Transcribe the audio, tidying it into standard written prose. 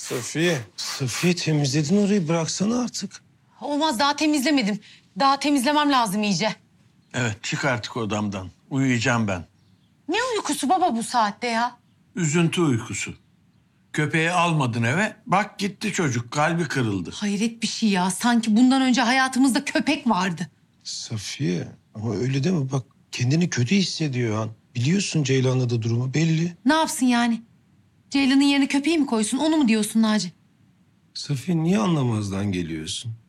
Safiye temizledin orayı, bıraksana artık. Olmaz, daha temizlemedim. Daha temizlemem lazım iyice. Evet, çık artık odamdan. Uyuyacağım ben. Ne uykusu baba bu saatte ya? Üzüntü uykusu. Köpeği almadın eve. Bak gitti çocuk. Kalbi kırıldı. Hayret bir şey ya. Sanki bundan önce hayatımızda köpek vardı. Safiye ama öyle deme, bak kendini kötü hissediyor Han. Biliyorsun Ceylan'la da durumu belli. Ne yapsın yani? Ceylan'ın yerine köpeği mi koysun? Onu mu diyorsun Naci? Safiye niye anlamazdan geliyorsun?